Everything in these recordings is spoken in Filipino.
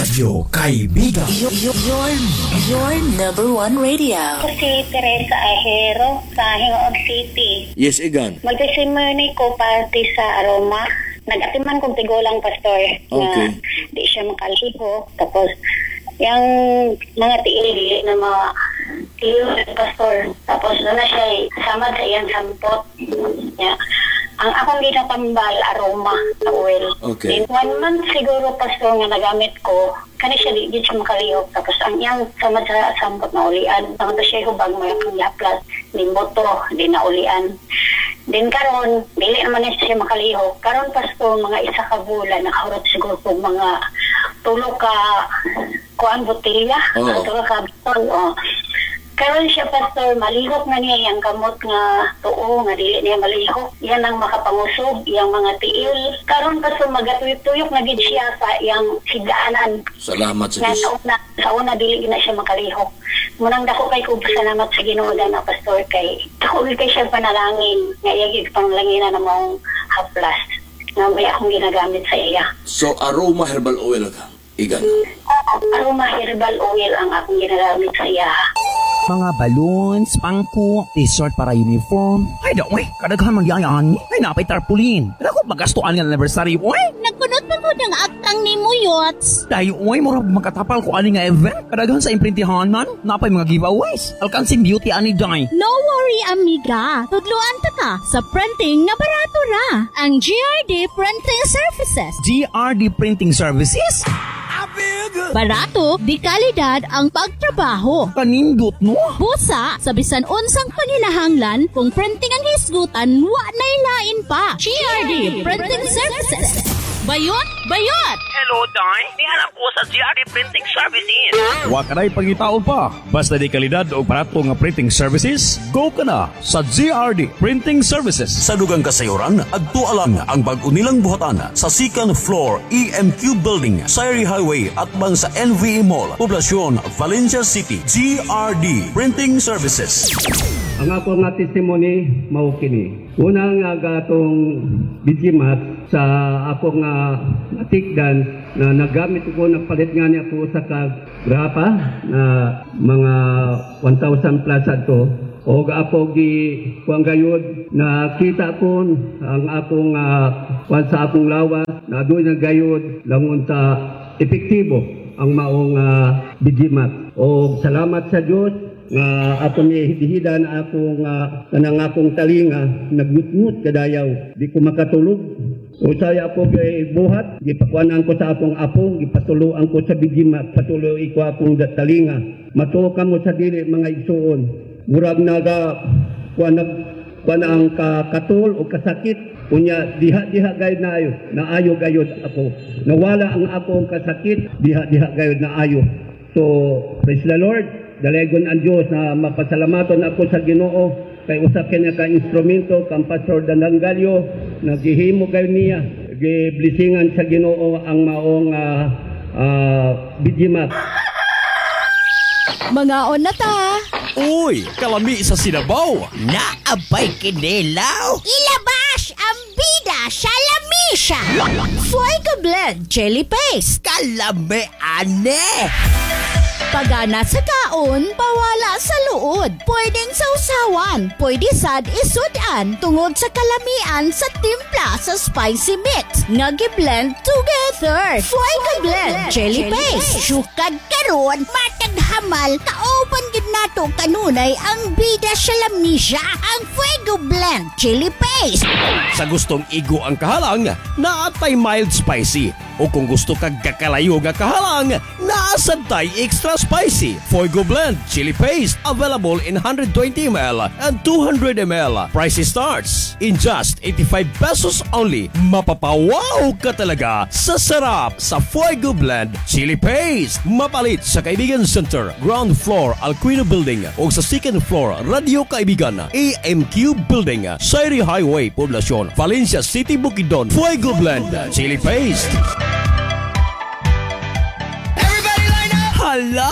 Radyo Kaibigan. Your number one radio. Ako si Teresa Ahero sa Hingoog City. Yes, Igan. Mag-testimony ko party sa Aroma. Nag-atiman kong tigulang pastor Okay. na di siya makaliho. Tapos, yung mga tiili na mga tiyo pastor. Tapos, doon na siya sama sa iyang sampot. Yeah. Ang akong ginatambal, Aroma, sa oil. Okay. In 1 month siguro, pastor, nga nagamit ko, kani siya di siya makalihok. Tapos, ang iyang sama sa sampot na ulian. Tapos siya hubag mo yung yaplas, di moto, di na ulian. Din karon, dili naman na siya makalihok. Karon, pastor, mga isa ka bulan, nakahurot siguro po mga tulo ka kuan botilya. Oo. Tulo ka botol, Karon siya, pastor, malihok na niya yung kamot nga tuo, nga dili niya malihok. Yan ang makapangusog, yung mga tiil. Karon, pastor, magatuyok-tuyok na gid siya sa yung higdaanan. Salamat sa Nga Diyos. sa una, dili na siya makalihok. Munang dako kay ko salamat sa Ginoo na pastor kay dako kay siya panalangin. Nga iyagig panalangin na mong haplas. Nga may akong ginagamit sa iya. So, Aroma Herbal Oil ka, Igan. Aroma Herbal Oil ang akong ginagamit sa iya. Mga balloons, pangko, t-shirt para uniform. Ay, daw, kadaghan magyayaan. Ay, napay tarpulin. Ako, magastuan ng anniversary, oy. Nagkunot pa ko ng aktang ni mo, Yots. Dahil, oy, mura magkatapal ko ani nga event. Kadaghan sa imprintihan man, napay mga giveaways. Alkansing beauty ani day. No worry, amiga. Tudluan ta ka sa printing nga barato ra. Ang GRD Printing Services. GRD Printing Services? Barato, di kalidad ang pagtrabaho. Kanindot, no? Busa, sa bisan unsang paninahanglan, kung printing ang hisgutan, wa na ilain pa. GRD Printing Services. Bayot! Bayot! Hello, Day. Nihanap ko sa GRD Printing Services. Wa ka na'y pangitao pa. Basta di kalidad o barato nga printing services, go ka na sa GRD Printing Services. Sa dugang kasayuran, agtualang ang bag-o nilang buhatan sa second floor EMQ Building, Sayri Highway at bang sa NVE Mall, Poblacion, Valencia City. GRD Printing Services. Ang ako nga testimony mao kini. Una nga gatong bijimat sa ako nga natikdan na nagamit ko nagpalit nga niya po sa grapa na mga 1,000 plus ato. O ako gi kuang gayud na kita ko ang akong sa akong lawas na doon na gayud langon sa epektibo ang maong bijimat. O salamat sa Dios nga ako ni hidihidan akong kanang akong talinga nagnutnut kadayaw di ko makatulog o saya ako kay buhat gipakuanan ko sa akong apo gipatuloan ko sa bijimat patuloy ko akong talinga matuo kamo sa dili mga igsuon murag naga kuan ang katul o kasakit unya diha gayud na ayo gayud ako nawala ang akong kasakit diha gayud na ayo so praise the Lord. Dalagon ang Diyos na mapasalamaton ako sa Ginoo kay usa kanya ka instrumento kang Pastor Dandangalyo naghihimo kayo niya giblisingan sa Ginoo ang maong bijimat. Mga on na ta. Uy, kalami sa Sinabaw. Naabay kinilaw. Ilabas ang bida sa lamisa. Fuego Blend Jelly Paste. Kalami, ane. Pagana sa kaon, pawala sa luod. Pwedeng sausawan, pwede sad isudan tungod sa kalamian sa timpla sa spicy mix. Nagi-blend together. Fuego Blend Jelly Paste. Sukad karon, matag hamal, kauban gid nato kanunay ang bida sa lamisa, ang Fuego Blend Jelly Paste. Sa gustong igo ang kahalang, naatay mild spicy. O kung gusto kag kakalayo nga kahalang, naasantay extra spicy. Fuego Blend Chili Paste available in 120 ml and 200 ml. Price starts in just 85 pesos only. Mapapawaw ka talaga sa sarap sa Fuego Blend Chili Paste. Mapalit sa Kaibigan Center, ground floor Alquino Building o sa second floor Radio Kaibigan AMQ Building, Sayri Highway, Poblacion, Valencia City, Bukidnon. Fuego Blend Chili Paste. Hala!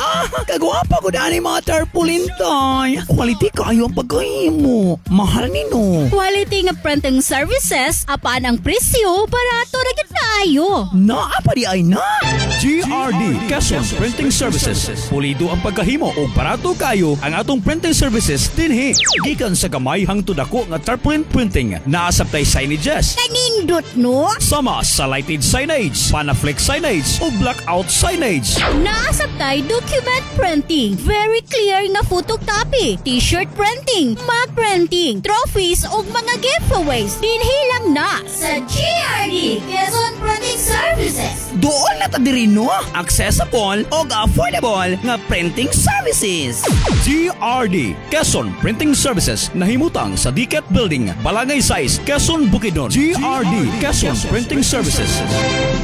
Kagwapa ko daan mga tarpaulin tay. Quality kayo ang pagkahimo. Mahal nino. Quality nga printing services, apaan ang presyo, barato ra gyud kaayo. Naa pa di ay na. GRD Quezon Printing Services. Pulido ang pagkahimo o barato kayo ang atong printing services dinhi. Gikan sa gamay hangtod dako nga tarpaulin printing. Naasabtay signages. Kanindot no? Sama sa lighted signage, panaflex signage o blackout signage. Naasabtay document printing, very clear nga photocopy, t-shirt printing, mug printing, trophies ug mga giveaways. Dinhi lang na sa GRD Quezon Printing Services. Doon na ta diri no. Accessible o affordable nga printing services. GRD Quezon Printing Services nahimutang sa Diket Building, Balangay 6, Quezon, Bukidnon. GRD Quezon Printing Services.